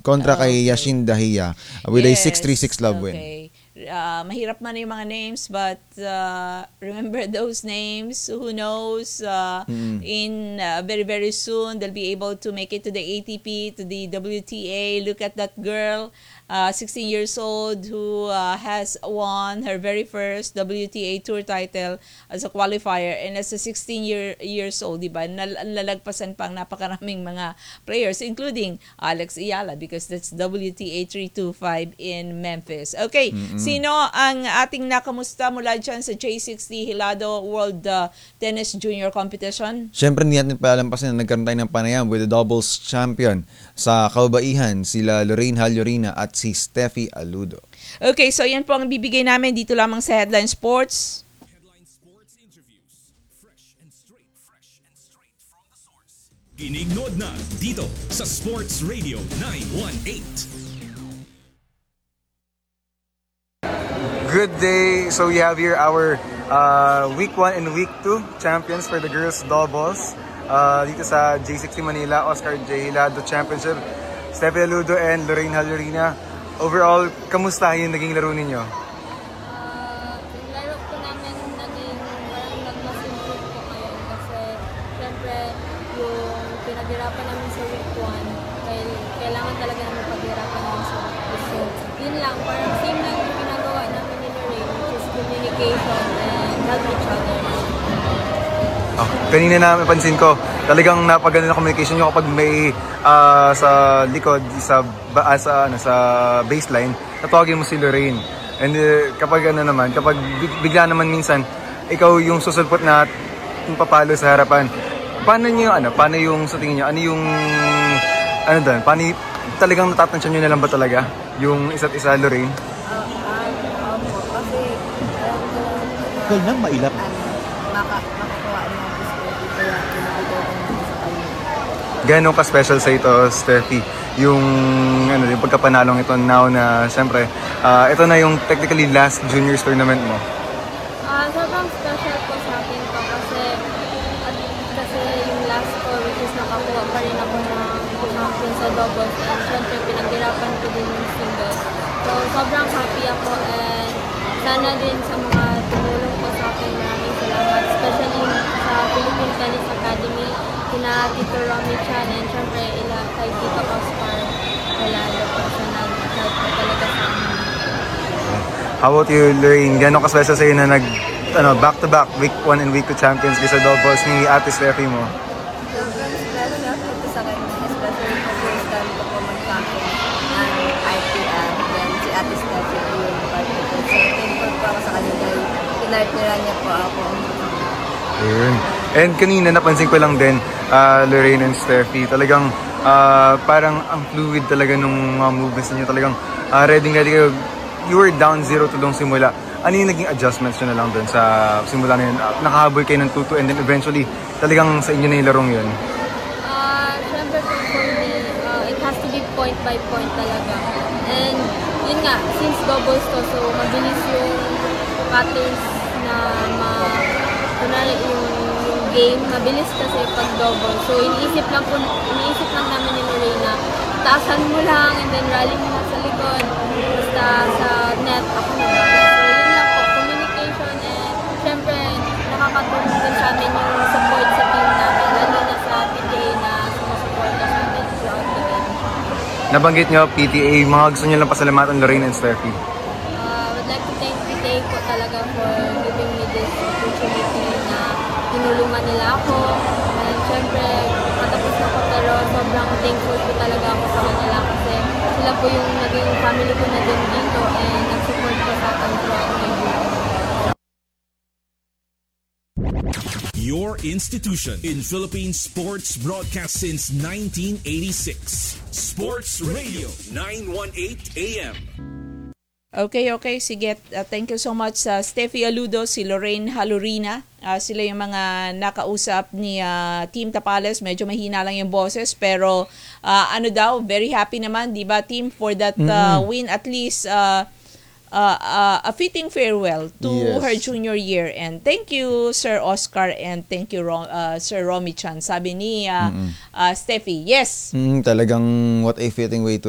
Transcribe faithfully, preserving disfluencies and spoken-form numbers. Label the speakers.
Speaker 1: kontra kay
Speaker 2: Okay.
Speaker 1: Yashin Dahia uh, with a six three six
Speaker 2: Yes.
Speaker 1: love win.
Speaker 2: Okay. Uh, mahirap man yung mga names, but uh, remember those names. Who knows? Uh,
Speaker 1: Mm.
Speaker 2: in uh, very very soon, they'll be able to make it to the A T P, to the W T A. Look at that girl, uh, sixteen years old, who uh, has won her very first W T A Tour title as a qualifier, and as a sixteen year years old, di ba? Nal- Nalalagpasan pa ang napakaraming mga players, including Alex Iyala, because that's W T A three twenty-five in Memphis. Okay, sino ang ating nakamusta mula dyan sa J sixty Hilado World uh, Tennis Junior Competition?
Speaker 1: Siyempre, hindi natin palampasin na nagkaroon tayo ng panayam with the doubles champion sa kababaihan, sila Lorraine Hallorina at si Steffi Aludo.
Speaker 2: Okay, so yan po ang bibigay namin dito lamang sa Headline Sports.
Speaker 3: Headline Sports interviews. Fresh and straight, fresh and straight from the source. Inignod na dito sa Sports Radio nine one eight.
Speaker 4: Good day. So we have here our uh, week one and week two champions for the girls doubles. Uh, dito sa J sixty Manila, Oscar J. Hilado Championship. Steffi Aludo and Lorraine Hallorina. Overall, kamusta yung naging laro ninyo?
Speaker 5: Ah, yung laro po namin naging parang nag-mas improve po ngayon kasi syempre yung pinaghirapan namin sa week one, dahil kailangan talaga namin paghirapan namin sa week two. So, yun lang, parang same lang yung ginagawa namin ni Lorraine, which is communication and help each other.
Speaker 4: Oh, kanina na napansin ko, talagang napaganda na communication nyo kapag may ah, sa likod, sa, ba, ah, sa, ano, sa baseline, tatawagin mo si Lorraine. And uh, kapag ano naman, kapag big- bigla naman minsan, ikaw yung susulpot na yung papalo sa harapan. Paano nyo, ano, paano yung sa tingin nyo, ano yung, ano doon, paano y- talagang natatansya nyo na lang ba talaga yung isa't isa, Lorraine?
Speaker 5: Ah, ah, opo, kasi alam ko
Speaker 1: Kaya nang mailap.
Speaker 5: maka, makakuha ng gusto, kaya pinakita ko naman sa kanya.
Speaker 4: Gano'n ka-special sa ito, Steffi, yung, ano, yung pagkapanalong ito now na, siyempre, ah, ito na yung technically last juniors tournament mo.
Speaker 5: Ah, sobrang special po sa akin to kasi at kasi yung last ko, which is nakakuha pa rin ako ng champion sa doubles, and syempre pinaghirapan ko din yung singles. So sobrang happy ako, and sana din sa mga tumulong po sa akin, maraming salamat, especially sa Philippine Tennis Academy, kina Tito Romy Chan, and syempre ila kay Tito Oscar Helado po, sa nag-help po talaga sa amin.
Speaker 4: How about you, Lorraine? Gano'n ka-special sa'yo na nag, ano, back-to-back, week one and week two champions kayo sa doubles ni Ate Steffi mo?
Speaker 5: Sobrang special po sa kanya, especially kung first time ko po mag-champion ng I P M. Then si Ate Steffi po yung partner ko. So thankful po ako sa kanya dahil pinartneran niya po ako.
Speaker 4: Ayun. And kanina napansin ko lang din, ah, Lorraine and Steffi, talagang ah, parang ang fluid talaga nung mga movements niyo. Talagang ah, ready ready kayo. You were down zero to nung simula. Ano yung naging adjustments nyo na lang dun sa simula na yun? Ah, Nakahabol kayo ng two two and then eventually talagang sa inyo na yung larong yun.
Speaker 5: Ah, syempre po for me, ah, it has to be point by point talaga. And yun nga, since doubles to, so mabilis yung patterns na ma... Kunwari yung, yung game, mabilis kasi pag double. So iniisip lang po, iniisip lang namin ni Lorena, taasan mo lang and then rally mo lang sa likod. Basta sa net, ako na ba. So yun lang po, communication, and syempre nakakatulong din sa amin yung support sa team namin, lalo na sa P T A na sumusupport sa amin throughout the game.
Speaker 4: Nabanggit nyo, P T A, mga gusto nyo lang pasalamatan Lorraine and Steffi.
Speaker 5: Uh, I would like to thank P T A po talaga for giving me this opportunity na tinulungan nila ako. And syempre, patapos na ko, pero sobrang thankful po talaga ako sa kanila kasi sila po yung naging family ko na din dito and nag-support po sa akin throughout my journey.
Speaker 3: Your institution in Philippine sports broadcast since nineteen eighty-six. Sports Radio nine one eight A M.
Speaker 2: Okay, okay. Sige. Uh, thank you so much sa Steffi Aludo, si Lorraine Hallorina. Uh, sila yung mga nakausap ni uh, Team Tapales. Medyo mahina lang yung boses. Pero uh, ano daw, very happy naman, di ba, team, for that uh, win. At least uh, uh, uh, a fitting farewell to
Speaker 1: Yes.
Speaker 2: her junior year. And thank you, Sir Oscar, and thank you, Ro- uh, Sir Romy Chan. Sabi ni uh, uh, Steffi, yes.
Speaker 1: Mm, talagang what a fitting way to